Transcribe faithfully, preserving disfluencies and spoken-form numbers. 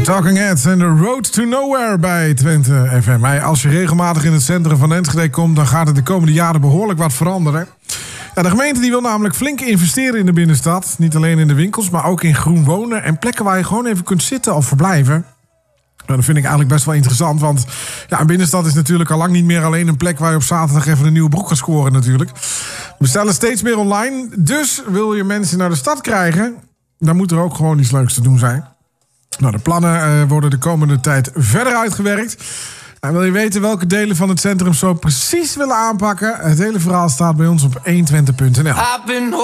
Talking Heads en The Road to Nowhere bij Twente F M. Hey, als je regelmatig in het centrum van Enschede komt, dan gaat het de komende jaren behoorlijk wat veranderen. Ja, de gemeente die wil namelijk flink investeren in de binnenstad. Niet alleen in de winkels, maar ook in groen wonen en plekken waar je gewoon even kunt zitten of verblijven. Nou, dat vind ik eigenlijk best wel interessant, want ja, een binnenstad is natuurlijk al lang niet meer alleen een plek waar je op zaterdag even een nieuwe broek gaat scoren natuurlijk. We bestellen steeds meer online, dus wil je mensen naar de stad krijgen, dan moet er ook gewoon iets leuks te doen zijn. Nou, de plannen uh, worden de komende tijd verder uitgewerkt. En wil je weten welke delen van het centrum zo precies willen aanpakken? Het hele verhaal staat bij ons op honderdtwintig punt n l.